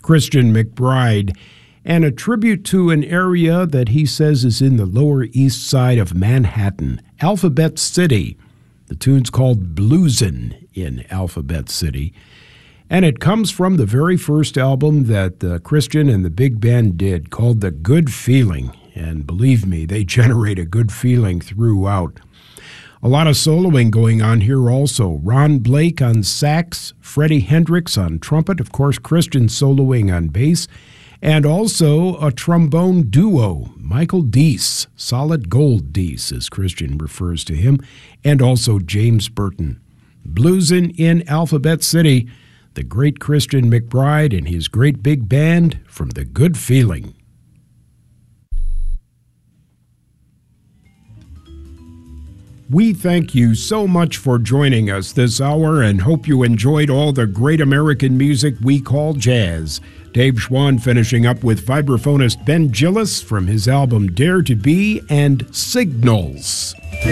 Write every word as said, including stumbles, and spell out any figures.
Christian McBride, and a tribute to an area that he says is in the Lower East Side of Manhattan, Alphabet City. The tune's called Bluesin' in Alphabet City, and it comes from the very first album that uh, Christian and the big band did, called The Good Feeling, and believe me, they generate a good feeling throughout. A lot of soloing going on here also. Ron Blake on sax, Freddie Hendrix on trumpet, of course Christian soloing on bass, and also a trombone duo, Michael Deese, Solid Gold Deese as Christian refers to him, and also James Burton. Bluesin' in Alphabet City, the great Christian McBride and his great big band from The Good Feeling. We thank you so much for joining us this hour and hope you enjoyed all the great American music we call jazz. Dave Schwann finishing up with vibraphonist Ben Gillis from his album Dare to Be and Signals.